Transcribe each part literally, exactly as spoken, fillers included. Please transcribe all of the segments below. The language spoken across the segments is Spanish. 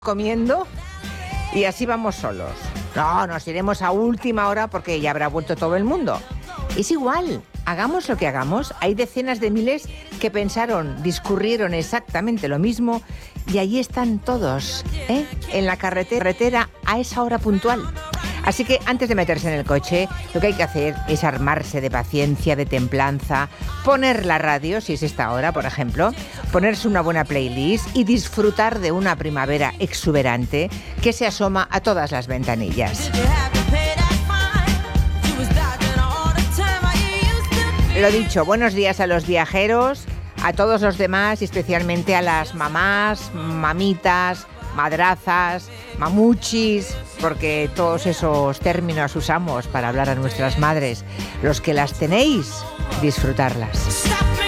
comiendo y así vamos solos. No, nos iremos a última hora porque ya habrá vuelto todo el mundo. Es igual, hagamos lo que hagamos, hay decenas de miles que pensaron, discurrieron exactamente lo mismo y allí están todos, ¿eh? En la carretera a esa hora puntual. Así que antes de meterse en el coche, lo que hay que hacer es armarse de paciencia, de templanza, poner la radio, si es esta hora, por ejemplo, ponerse una buena playlist y disfrutar de una primavera exuberante que se asoma a todas las ventanillas. Lo dicho, buenos días a los viajeros, a todos los demás y especialmente a las mamás, mamitas, madrazas, mamuchis, porque todos esos términos usamos para hablar a nuestras madres. Los que las tenéis, disfrutarlas.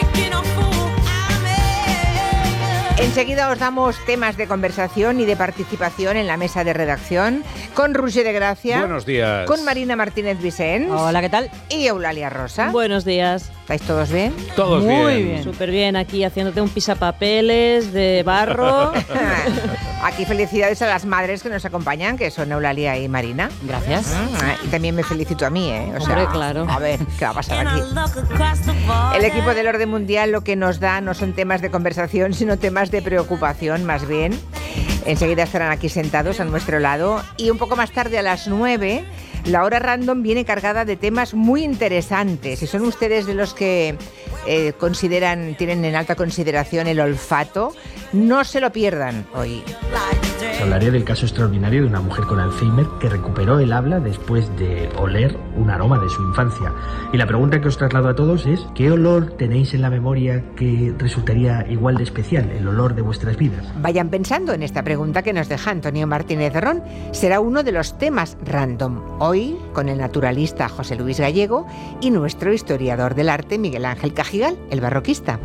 Enseguida os damos temas de conversación y de participación en la mesa de redacción con Roger de Gracia. Buenos días. Con Marina Martínez Vicens. Hola, ¿qué tal? Y Eulalia Rosa. Buenos días. ¿Estáis todos bien? Todos Muy bien. bien. Súper bien, aquí haciéndote un pisapapeles de barro. Aquí felicidades a las madres que nos acompañan, que son Eulalia y Marina. Gracias. Y también me felicito a mí, ¿eh? O sea, Hombre, claro. A ver, ¿qué va a pasar aquí? El equipo del Orden Mundial lo que nos da no son temas de conversación, sino temas de preocupación, más bien. Enseguida estarán aquí sentados a nuestro lado. Y un poco más tarde, a las nueve, la hora random viene cargada de temas muy interesantes. Si son ustedes de los que eh, consideran, tienen en alta consideración el olfato, no se lo pierdan hoy. Os hablaré del caso extraordinario de una mujer con Alzheimer que recuperó el habla después de oler un aroma de su infancia. Y la pregunta que os traslado a todos es: ¿qué olor tenéis en la memoria que resultaría igual de especial, el olor de vuestras vidas? Vayan pensando en esta pregunta que nos deja Antonio Martínez Ron. Será uno de los temas random. Hoy con el naturalista José Luis Gallego y nuestro historiador del arte Miguel Ángel Cajigal, el barroquista.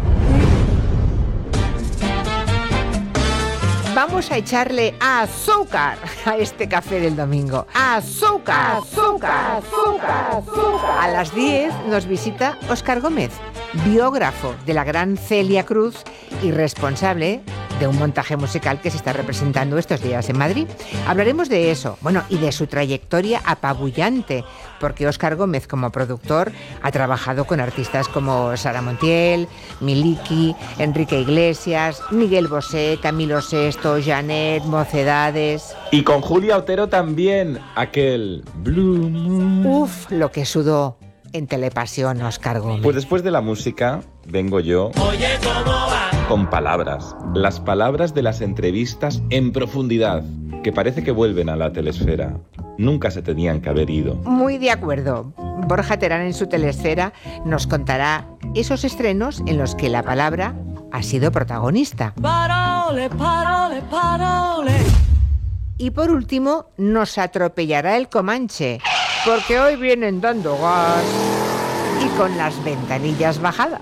Vamos a echarle azúcar a este café del domingo. ¡Azúcar! ¡Azúcar! ¡Azúcar! ¡Azúcar! A las diez nos visita Óscar Gómez, biógrafo de la gran Celia Cruz y responsable de un montaje musical que se está representando estos días en Madrid. Hablaremos de eso, bueno, y de su trayectoria apabullante, porque Óscar Gómez, como productor, ha trabajado con artistas como Sara Montiel, Miliki, Enrique Iglesias, Miguel Bosé, Camilo Sesto, Janet, Mocedades. Y con Julia Otero también, aquel Blue Moon. Uf, lo que sudó en Telepasión Óscar Gómez. Pues después de la música, vengo yo. Oye, ¿cómo va? Con palabras. Las palabras de las entrevistas en profundidad, que parece que vuelven a la telesfera. Nunca se tenían que haber ido. Muy de acuerdo. Borja Terán en su telesfera nos contará esos estrenos en los que la palabra ha sido protagonista. Parole, parole, parole. Y por último, nos atropellará el Comanche, porque hoy vienen dando gas y con las ventanillas bajadas.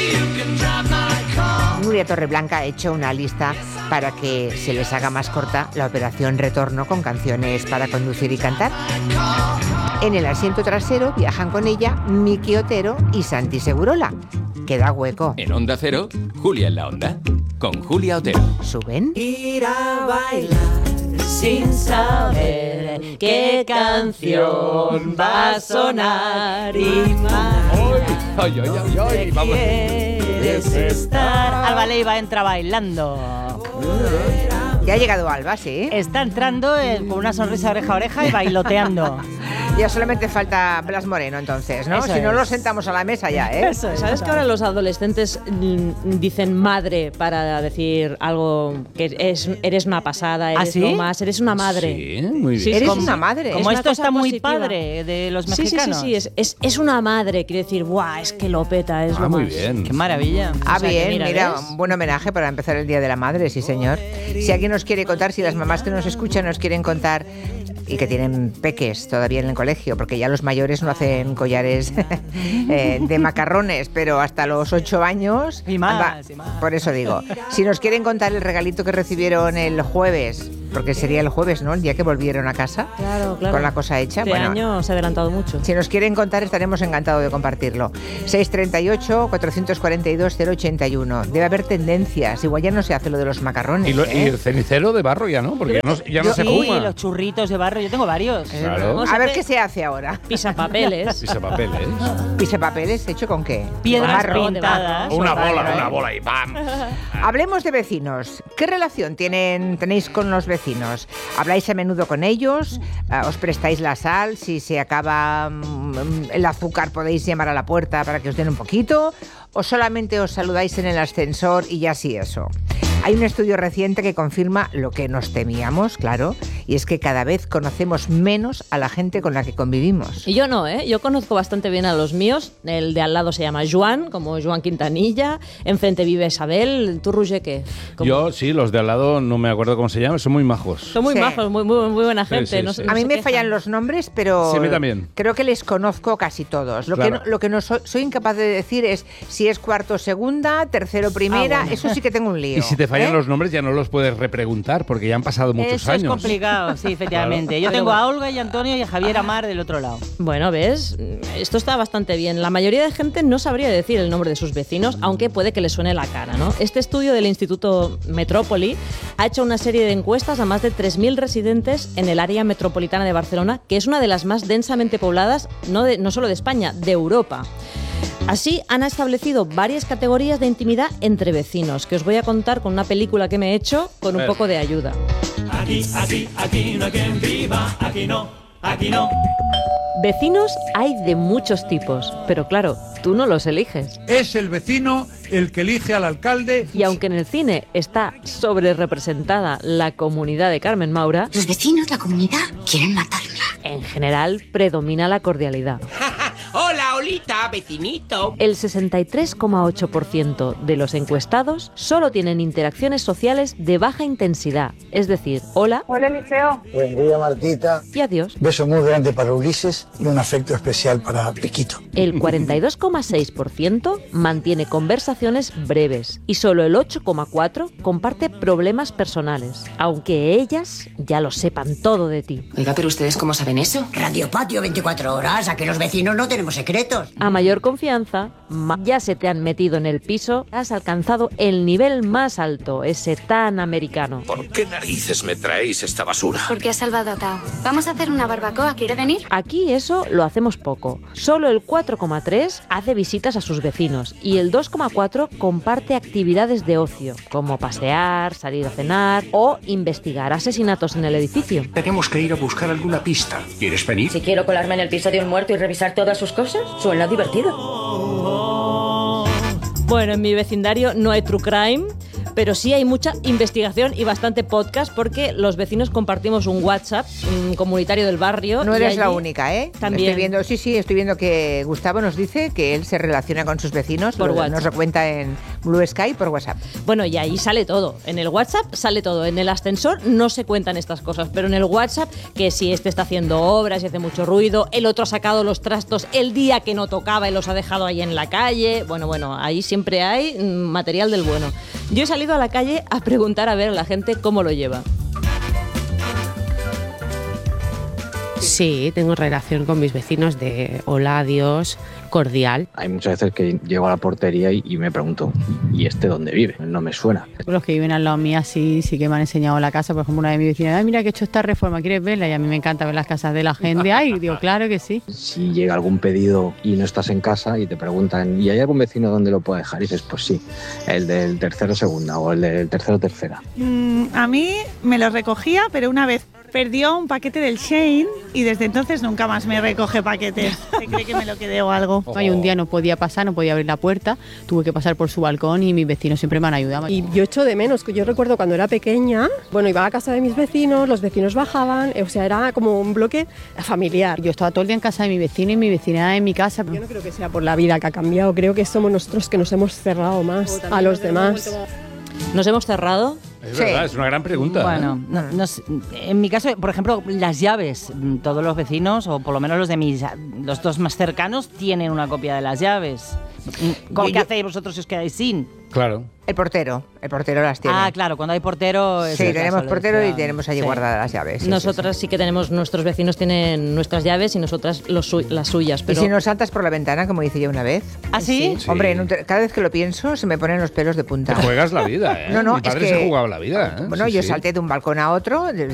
Nuria Torreblanca ha hecho una lista para que se les haga más corta la operación retorno con canciones para conducir y cantar. En el asiento trasero viajan con ella Miki Otero y Santi Segurola. Queda hueco. En Onda Cero, Julia en la Onda, con Julia Otero. ¿Suben? Ir a bailar sin saber qué canción va a sonar y más. Ay, ay, ay, ay, vamos. Quieres estar. Alba Leiva entra bailando. Ya ha llegado Alba, ¿sí? Está entrando eh, con una sonrisa oreja a oreja y bailoteando. Ya solamente falta Blas Moreno, entonces, ¿no? Eso si no es. lo sentamos a la mesa ya, ¿eh? Eso es. ¿Sabes que ahora los adolescentes mm, dicen madre para decir algo que es, eres una pasada, eres ¿Ah, sí? lo más, eres una madre? Sí, muy bien. Sí, Eres como- una madre. es Como una esto cosa está muy positiva. padre de los Sí, sí, sí, mexicanos. sí, es, es, es una madre, quiere decir, guau, es que lo peta, es Ah, lo muy más. bien. Qué maravilla. Ah, O sea, que bien, mira, mira, ¿ves? un buen homenaje para empezar el Día de la Madre, sí señor. Si alguien nos quiere contar, si las mamás que nos escuchan nos quieren contar y que tienen peques todavía en el colegio, porque ya los mayores no hacen collares eh, de macarrones, pero hasta los ocho años... Y más, anda, y más. por eso digo, si nos quieren contar el regalito que recibieron el jueves porque sería el jueves, ¿no? El día que volvieron a casa. Claro, claro. Con la cosa hecha. Este bueno, año se ha adelantado mucho. Si nos quieren contar, estaremos encantados de compartirlo. seis treinta y ocho, cuatrocientos cuarenta y dos, cero ochenta y uno. Debe haber tendencias. Igual ya no se hace lo de los macarrones. Y, lo, ¿eh? y el cenicero de barro ya no, porque ya no, ya no Yo, se sí, fuma. los churritos de barro, yo tengo varios. Claro. A ver qué se hace ahora. Pisapapeles. Pisapapeles. ¿Pisapapeles hecho con qué? Piedras Barro. pintadas. Una Vale, bola, vale. una bola y ¡pam! Hablemos de vecinos. ¿Qué relación tienen, tenéis con los vecinos? ¿Habláis a menudo con ellos? Uh, ¿Os prestáis la sal? Si se acaba um, el azúcar, podéis llamar a la puerta para que os den un poquito. ¿O solamente os saludáis en el ascensor y ya así eso? Hay un estudio reciente que confirma lo que nos temíamos, claro, y es que cada vez conocemos menos a la gente con la que convivimos. Y yo no, ¿eh? Yo conozco bastante bien a los míos. El de al lado se llama Joan, como Joan Quintanilla. Enfrente vive Isabel. ¿Tú, Roger, qué? ¿Cómo? Yo sí, los de al lado no me acuerdo cómo se llaman, son muy majos. Son muy Sí. majos, muy, muy, muy buena Sí, gente. sí, no, sí. no A mí se me quejan. fallan los nombres, pero Sí, a mí también. creo que les conozco casi todos. Lo Claro. que no, lo que no soy, soy incapaz de decir es si es cuarto segunda, tercero primera, Ah, bueno. eso sí que tengo un lío. Y si te fallan ¿eh? los nombres ya no los puedes repreguntar porque ya han pasado muchos Eso años. es complicado, sí, efectivamente. Yo Pero tengo a bueno. Olga y a Antonio y a Javier Amar del otro lado. Bueno, ¿ves? Esto está bastante bien. La mayoría de gente no sabría decir el nombre de sus vecinos, aunque puede que les suene la cara, ¿no? Este estudio del Instituto Metrópoli ha hecho una serie de encuestas a más de tres mil residentes en el área metropolitana de Barcelona, que es una de las más densamente pobladas, no, de, no solo de España, de Europa. Así han establecido varias categorías de intimidad entre vecinos, que os voy a contar con una película que me he hecho con un ver. poco de ayuda. Aquí, aquí, aquí no hay quien viva, aquí no, aquí no. Vecinos hay de muchos tipos, pero claro, tú no los eliges. Es el vecino el que elige al alcalde. Y aunque en el cine está sobre representada la comunidad de Carmen Maura, Los vecinos, la comunidad, quieren matarla. en general predomina la cordialidad. Hola, Olita, vecinito. El sesenta y tres coma ocho por ciento de los encuestados solo tienen interacciones sociales de baja intensidad, es decir, hola Hola, Liceo. Buen día, Martita. y adiós. Beso muy grande para Ulises y un afecto especial para Piquito. El cuarenta y dos coma seis por ciento mantiene conversaciones breves y solo el ocho coma cuatro por ciento comparte problemas personales, aunque ellas ya lo sepan todo de ti. Oiga, pero ¿ustedes cómo saben eso? Radio Patio veinticuatro horas, aquí los vecinos no tenemos secretos. A mayor confianza, ma- ya se te han metido en el piso, has alcanzado el nivel más alto, ese tan americano. ¿Por qué narices me traéis esta basura? Porque has salvado a Tao. Vamos a hacer una barbacoa, ¿quiere venir? Aquí eso lo hacemos poco. Solo el cuatro coma tres hace visitas a sus vecinos y el dos coma cuatro comparte actividades de ocio, como pasear, salir a cenar o investigar asesinatos en el edificio. Tenemos que ir a buscar alguna pista. ¿Quieres venir? Si quiero colarme en el piso de un muerto y revisar todas sus cosas, suena divertido. Bueno, en mi vecindario no hay true crime, pero sí hay mucha investigación y bastante podcast porque los vecinos compartimos un WhatsApp un comunitario del barrio. No y eres la allí única, ¿eh? También. Estoy viendo, sí, sí, estoy viendo que Gustavo nos dice que él se relaciona con sus vecinos. Por lo- WhatsApp. Nos lo cuenta en Blue Sky por WhatsApp. Bueno, y ahí sale todo. En el WhatsApp sale todo. En el ascensor no se cuentan estas cosas, pero en el WhatsApp, que si este está haciendo obras y hace mucho ruido, el otro ha sacado los trastos el día que no tocaba y los ha dejado ahí en la calle. Bueno, bueno, ahí siempre hay mm, material del bueno. Yo he salido a la calle a preguntar a ver a la gente cómo lo lleva. Sí, tengo relación con mis vecinos de hola, adiós, cordial. Hay muchas veces que llego a la portería y, y me pregunto, ¿y este dónde vive? No me suena. Los que viven al lado mía sí, sí que me han enseñado la casa. Por ejemplo, una de mis vecinas, ay, mira que he hecho esta reforma, ¿quieres verla? Y a mí me encanta ver las casas de la gente. Ay, digo, claro que sí. Si llega algún pedido y no estás en casa y te preguntan, ¿y hay algún vecino donde lo puedo dejar? Y dices, pues sí, el del tercero segunda o el del tercero tercera. Mm, a mí me lo recogía, pero una vez perdió un paquete del Shein y desde entonces nunca más me recoge paquetes. Se cree que me lo quedé o algo. Ay, un día no podía pasar, no podía abrir la puerta, tuve que pasar por su balcón y mis vecinos siempre me han ayudado. Y yo echo de menos, que yo recuerdo cuando era pequeña, bueno, iba a casa de mis vecinos, los vecinos bajaban, o sea, era como un bloque familiar. Yo estaba todo el día en casa de mi vecino y mi vecina en mi casa. Yo no creo que sea por la vida que ha cambiado, creo que somos nosotros que nos hemos cerrado más a los demás. ¿Nos hemos cerrado? Es verdad, es una gran pregunta. Bueno, ¿eh? no- no sé, en mi caso, por ejemplo, las llaves, mm, todos los vecinos, o por lo menos los de mis, los dos más cercanos, tienen una copia de las llaves. Mm, ¿Cómo Yo- que yo- hacéis vosotros si os quedáis sin? Claro. El portero, el portero las tiene. Ah, claro, cuando hay portero... es Sí, el tenemos caso, portero le y decían. tenemos allí Sí. guardadas las llaves. sí, Nosotras sí, sí que tenemos, nuestros vecinos tienen nuestras llaves y nosotras los su- las suyas. sí. Pero ¿Y si nos saltas por la ventana, como hice yo una vez? ¿Ah, sí? Sí. Hombre, en un te- cada vez que lo pienso se me ponen los pelos de punta. Te juegas la vida, ¿eh? No, no, Mi padre es que- se jugaba la vida, ¿eh? Bueno, Sí, yo sí. salté de un balcón a otro,